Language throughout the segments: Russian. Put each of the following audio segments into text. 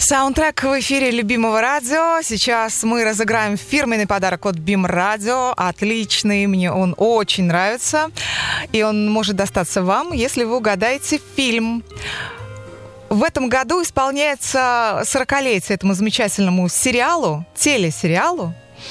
Саундтрек в эфире любимого радио. Сейчас мы разыграем фирменный подарок от BIM Radio. Отличный, мне он очень нравится. И он может достаться вам, если вы угадаете фильм. В этом году исполняется 40-летие этому замечательному сериалу, телесериалу,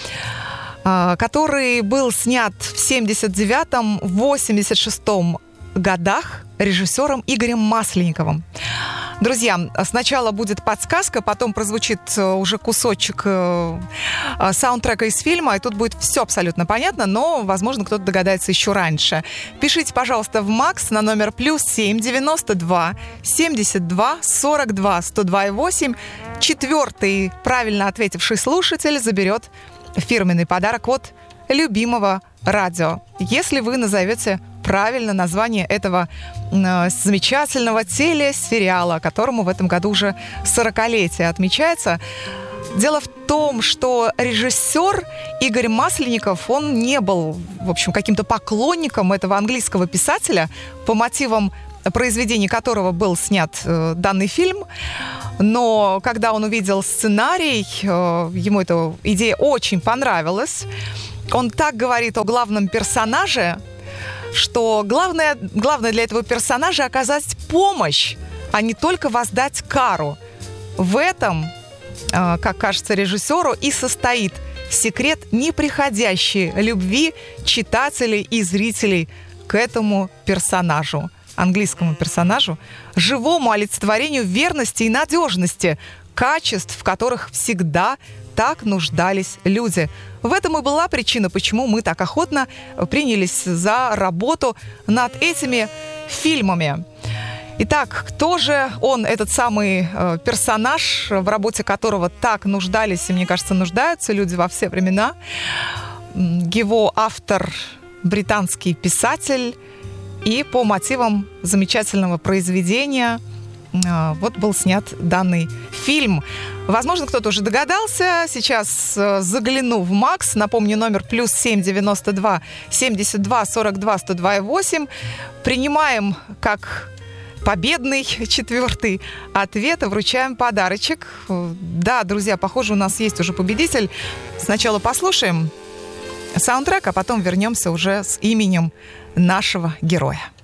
который был снят в 79-м, 86-м годах режиссером Игорем Масленниковым. Друзья, сначала будет подсказка, потом прозвучит уже кусочек саундтрека из фильма, и тут будет все абсолютно понятно, но, возможно, кто-то догадается еще раньше. Пишите, пожалуйста, в МАКС на номер +7 92 72 42 102,8. Четвертый правильно ответивший слушатель заберет фирменный подарок от любимого радио. Если вы назовете правильно название этого замечательного телесериала, которому в этом году уже 40-летие отмечается. Дело в том, что режиссер Игорь Масленников, он не был, в общем, каким-то поклонником этого английского писателя, по мотивам произведений которого был снят данный фильм. Но когда он увидел сценарий, ему эта идея очень понравилась. Он так говорит о главном персонаже, что главное для этого персонажа оказать помощь, а не только воздать кару. В этом, как кажется режиссеру, и состоит секрет неприходящей любви читателей и зрителей к этому персонажу, английскому персонажу, живому олицетворению верности и надежности, качеств, в которых всегда так нуждались люди. В этом и была причина, почему мы так охотно принялись за работу над этими фильмами. Итак, кто же он, этот самый персонаж, в работе которого так нуждались, и, мне кажется, нуждаются люди во все времена? Его автор – британский писатель, и по мотивам замечательного произведения вот был снят данный фильм. Возможно, кто-то уже догадался. Сейчас загляну в МАКС. Напомню, номер +7 92 72 42 102,8. Принимаем как победный четвертый ответ и вручаем подарочек. Да, друзья, похоже, у нас есть уже победитель. Сначала послушаем саундтрек, а потом вернемся уже с именем нашего героя.